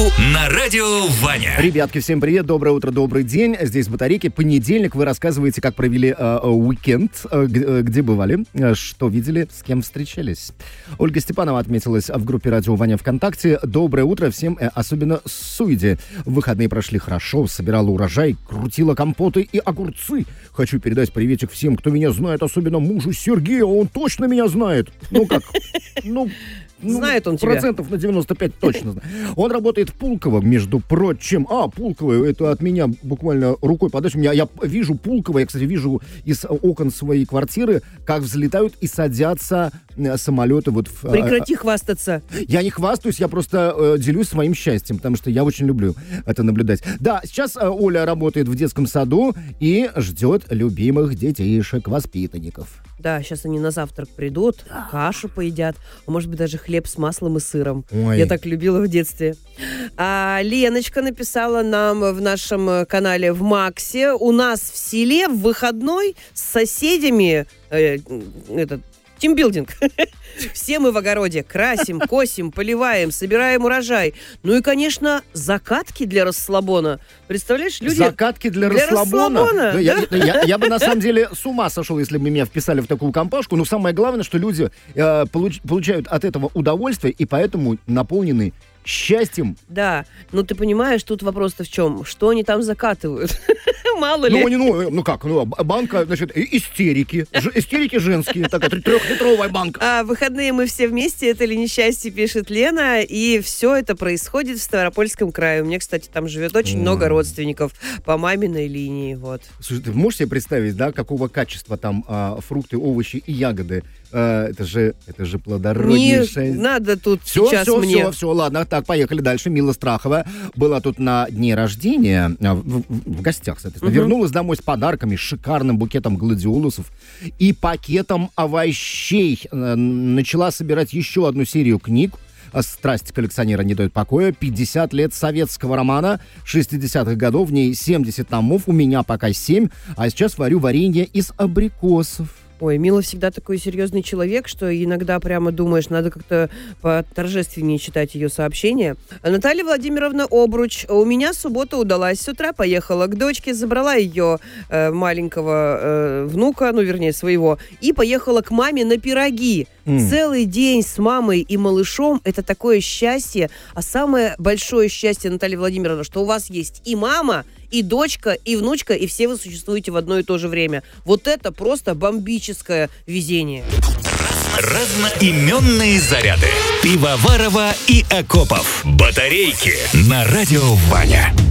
на радио Ваня. Ребятки, всем привет, доброе утро, добрый день. Здесь Батарейки. Понедельник. Вы рассказываете, как провели уикенд, где бывали, что видели, с кем встречались. Ольга Степанова отметилась в группе радио Ваня ВКонтакте. Доброе утро всем, особенно Суиде. Выходные прошли хорошо, собирала урожай, крутила компоты и огурцы. Хочу передать приветик всем, кто меня знает, особенно мужу Сергею. Он точно меня знает. Ну как? Знает он тебя. Процентов на 95 точно знает. Он работает в Пулково, между прочим. Пулково, это от меня буквально рукой подать. Я вижу Пулково, я, кстати, вижу из окон своей квартиры, как взлетают и садятся самолеты. Прекрати хвастаться. Я не хвастаюсь, я просто делюсь своим счастьем, потому что я очень люблю это наблюдать. Да, сейчас Оля работает в детском саду и ждет любимых детишек, воспитанников. Да, сейчас они на завтрак придут, кашу поедят, а может быть даже хлеб с маслом и сыром. Ой. Я так любила в детстве. Леночка написала нам в нашем канале в Максе: у нас в селе в выходной с соседями тимбилдинг. Все мы в огороде красим, косим, поливаем, собираем урожай. Ну и, конечно, закатки для расслабона. Представляешь, люди... Закатки для расслабона? Я бы, на самом деле, с ума сошел, если бы меня вписали в такую компашку. Но самое главное, что люди получают от этого удовольствие и поэтому наполнены счастьем. Да, но ты понимаешь, тут вопрос-то в чем? Что они там закатывают? Мало ли. Банка, значит, истерики. Истерики женские, такая 3-литровая банка. Выходные мы все вместе, это ли несчастье, пишет Лена, и все это происходит в Ставропольском крае. У меня, кстати, там живет очень много родственников по маминой линии, вот. Слушай, ты можешь себе представить, да, какого качества там фрукты, овощи и ягоды? Это же плодороднейшее. Не надо тут сейчас мне. Все, ладно, так, поехали дальше. Мила Страхова была тут на дне рождения, в гостях, соответственно. Вернулась домой с подарками, с шикарным букетом гладиолусов и пакетом овощей. Начала собирать еще одну серию книг. «Страсть коллекционера не дает покоя», 50 лет советского романа 60-х годов, в ней 70 томов, у меня пока 7, а сейчас варю варенье из абрикосов. Ой, Мила всегда такой серьезный человек, что иногда прямо думаешь, надо как-то поторжественнее читать ее сообщения. Наталья Владимировна Обруч. У меня суббота удалась. С утра поехала к дочке, забрала ее маленького внука, своего, и поехала к маме на пироги. Целый день с мамой и малышом — это такое счастье. А самое большое счастье, Наталья Владимировна, что у вас есть и мама, и дочка, и внучка, и все вы существуете в одно и то же время. Вот это просто бомбическое везение. Разноименные заряды. Пивоварова и Акопов. Батарейки на радио Ваня.